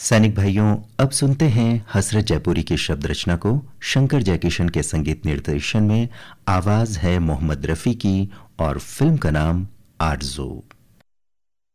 सैनिक भाइयों, अब सुनते हैं हसरत जयपुरी की शब्द रचना को। शंकर जयकिशन के संगीत निर्देशन में आवाज है मोहम्मद रफ़ी की और फिल्म का नाम आरज़ू।